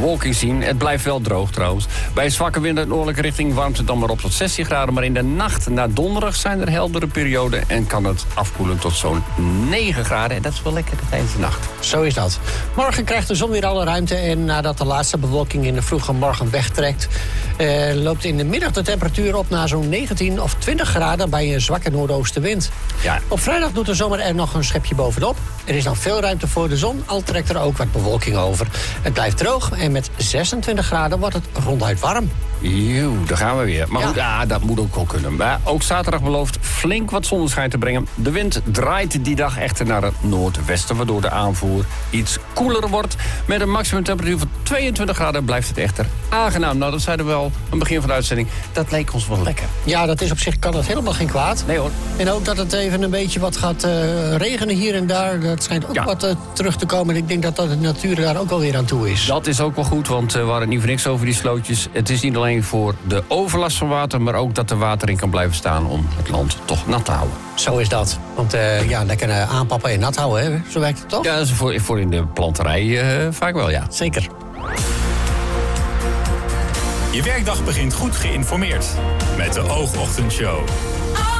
bewolking zien. Het blijft wel droog trouwens. Bij zwakke wind uit noordelijke richting warmt het dan maar op tot 16 graden. Maar in de nacht naar donderdag zijn er heldere perioden en kan het afkoelen tot zo'n 9 graden. En dat is wel lekker tijdens de nacht. Zo is dat. Morgen krijgt de zon weer alle ruimte. En nadat de laatste bewolking in de vroege morgen wegtrekt, loopt in de middag de temperatuur op naar zo'n 19 of 20 graden bij een zwakke noordoostenwind. Ja. Op vrijdag doet de zomer er nog een schepje bovenop. Er is nog veel ruimte voor de zon, al trekt er ook wat bewolking over. Het blijft droog en met 26 graden wordt het ronduit warm. Joe, daar gaan we weer. Maar goed, dat moet ook wel kunnen. Maar ook zaterdag belooft flink wat zonneschijn te brengen. De wind draait die dag echter naar het noordwesten, waardoor de aanvoer iets koeler wordt. Met een maximumtemperatuur van 22 graden blijft het echter aangenaam. Nou, dat zeiden we wel aan het begin van de uitzending. Dat leek ons wel lekker. Ja, dat is op zich, kan het helemaal geen kwaad. Nee hoor. En ook dat het even een beetje wat gaat regenen hier en daar. Dat schijnt ook wat terug te komen. En ik denk dat de natuur daar ook wel weer aan toe is. Dat is ook wel goed, want we hadden niet voor niks over die slootjes. Het is niet alleen voor de overlast van water, maar ook dat er water in kan blijven staan om het land toch nat te houden. Zo is dat. Want lekker aanpappen en nat houden, hè? Zo werkt het toch? Ja, dat is voor in de planterij vaak wel, ja. Zeker. Je werkdag begint goed geïnformeerd met de Oogochtendshow.